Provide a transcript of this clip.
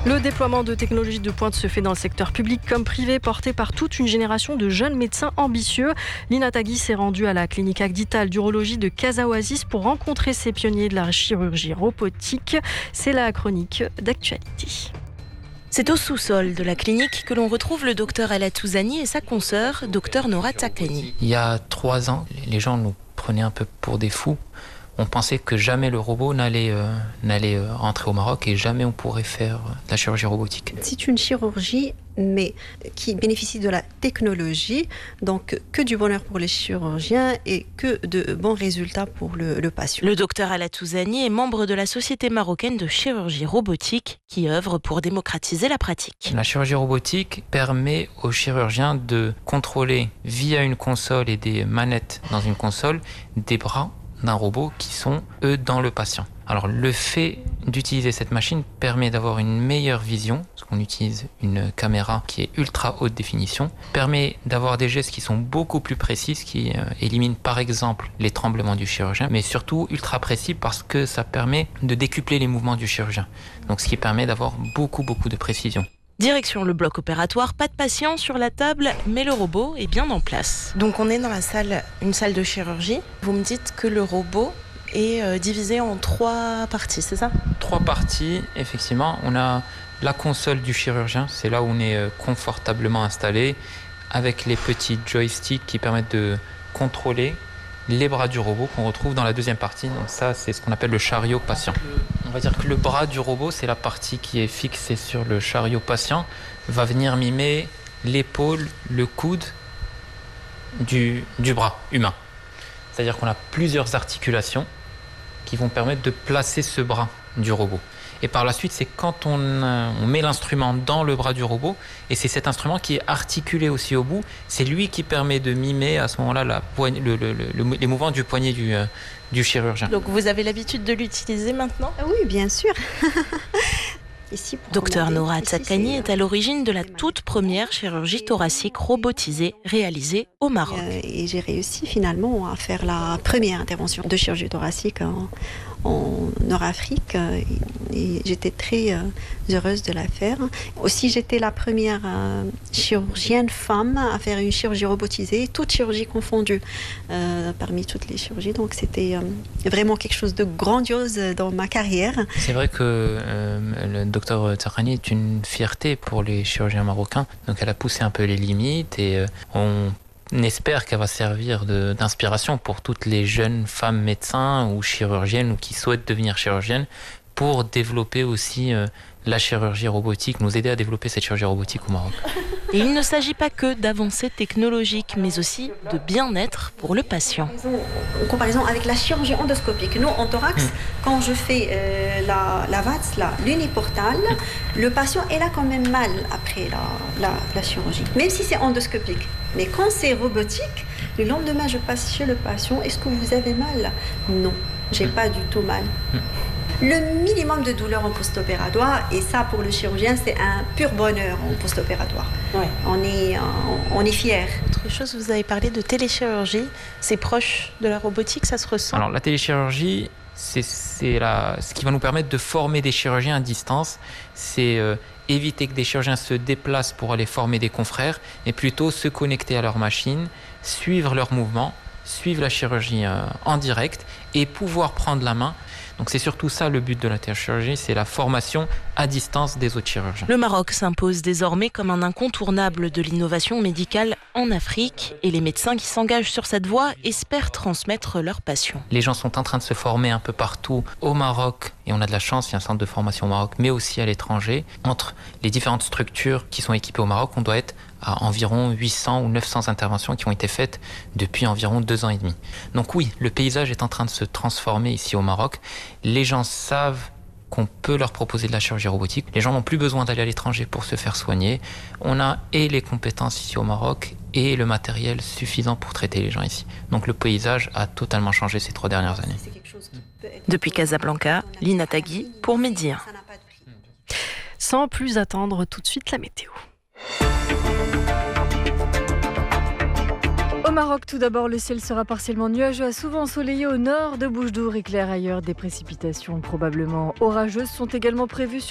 Le déploiement de technologies de pointe se fait dans le secteur public comme privé, porté par toute une génération de jeunes médecins ambitieux. Lina Tagui s'est rendue à la clinique Agdital d'urologie de Casa Oasis pour rencontrer ces pionniers de la chirurgie robotique. C'est la chronique d'actualité. C'est au sous-sol de la clinique que l'on retrouve le docteur Ala Touzani et sa consoeur, docteur Nora Takani. Il y a 3 ans, les gens nous prenaient un peu pour des fous. On pensait que jamais le robot n'allait rentrer au Maroc et jamais on pourrait faire de la chirurgie robotique. C'est une chirurgie, mais qui bénéficie de la technologie, donc que du bonheur pour les chirurgiens et que de bons résultats pour le patient. Le docteur Ala Touzani est membre de la Société marocaine de chirurgie robotique qui œuvre pour démocratiser la pratique. La chirurgie robotique permet aux chirurgiens de contrôler via une console et des manettes dans une console des bras d'un robot qui sont, eux, dans le patient. Alors, le fait d'utiliser cette machine permet d'avoir une meilleure vision, parce qu'on utilise une caméra qui est ultra haute définition, permet d'avoir des gestes qui sont beaucoup plus précis, qui éliminent par exemple les tremblements du chirurgien, mais surtout ultra précis parce que ça permet de décupler les mouvements du chirurgien. Donc, ce qui permet d'avoir beaucoup de précision. Direction le bloc opératoire, pas de patient sur la table, mais le robot est bien en place. Donc on est dans une salle de chirurgie. Vous me dites que le robot est divisé en 3 parties, c'est ça ? 3 parties, effectivement. On a la console du chirurgien, c'est là où on est confortablement installé, avec les petits joysticks qui permettent de contrôler les bras du robot qu'on retrouve dans la deuxième partie. Donc ça, c'est ce qu'on appelle le chariot patient. On va dire que le bras du robot, c'est la partie qui est fixée sur le chariot patient, va venir mimer l'épaule, le coude du bras humain. C'est-à-dire qu'on a plusieurs articulations qui vont permettre de placer ce bras du robot. Et par la suite, c'est quand on met l'instrument dans le bras du robot, et c'est cet instrument qui est articulé aussi au bout, c'est lui qui permet de mimer à ce moment-là les mouvements du poignet du chirurgien. Donc vous avez l'habitude de l'utiliser maintenant ? Oui, bien sûr. Docteur Nora Takani est à l'origine de la toute première chirurgie thoracique robotisée réalisée au Maroc. Et j'ai réussi finalement à faire la première intervention de chirurgie thoracique en Nord-Afrique et j'étais très heureuse de la faire. Aussi, j'étais la première chirurgienne femme à faire une chirurgie robotisée, toute chirurgie confondue parmi toutes les chirurgies. Donc c'était vraiment quelque chose de grandiose dans ma carrière. C'est vrai que le docteur Takani est une fierté pour les chirurgiens marocains. Donc elle a poussé un peu les limites et on espère qu'elle va servir d'inspiration pour toutes les jeunes femmes médecins ou chirurgiennes ou qui souhaitent devenir chirurgiennes pour développer aussi la chirurgie robotique, nous aider à développer cette chirurgie robotique au Maroc. Et il ne s'agit pas que d'avancées technologiques, mais aussi de bien-être pour le patient. En comparaison avec la chirurgie endoscopique, nous en thorax, quand je fais la VATS, l'uniportale, le patient est là quand même mal après la chirurgie, même si c'est endoscopique. Mais quand c'est robotique, le lendemain je passe chez le patient, est-ce que vous avez mal ? Non, j'ai pas du tout mal. Le minimum de douleur en post-opératoire, et ça pour le chirurgien c'est un pur bonheur en post-opératoire. Ouais. On est fiers. Autre chose, vous avez parlé de téléchirurgie, c'est proche de la robotique, ça se ressent ? Alors la téléchirurgie, c'est ce qui va nous permettre de former des chirurgiens à distance, c'est éviter que des chirurgiens se déplacent pour aller former des confrères, mais plutôt se connecter à leur machine, suivre leurs mouvements, suivre la chirurgie en direct et pouvoir prendre la main. Donc c'est surtout ça le but de la téléchirurgie, c'est la formation à distance des autres chirurgiens. Le Maroc s'impose désormais comme un incontournable de l'innovation médicale en Afrique et les médecins qui s'engagent sur cette voie espèrent transmettre leur passion. Les gens sont en train de se former un peu partout au Maroc et on a de la chance, il y a un centre de formation au Maroc mais aussi à l'étranger. Entre les différentes structures qui sont équipées au Maroc, on doit être à environ 800 ou 900 interventions qui ont été faites depuis environ 2 ans et demi. Donc oui, le paysage est en train de se transformer ici au Maroc. Les gens savent qu'on peut leur proposer de la chirurgie robotique. Les gens n'ont plus besoin d'aller à l'étranger pour se faire soigner. On a et les compétences ici au Maroc et le matériel suffisant pour traiter les gens ici. Donc le paysage a totalement changé ces 3 dernières années. Depuis Casablanca, Lina Tagui pour Média. Sans plus attendre, tout de suite la météo. Au Maroc, tout d'abord, le ciel sera partiellement nuageux à souvent ensoleillé au nord de Boujdour et clair ailleurs. Des précipitations probablement orageuses sont également prévues sur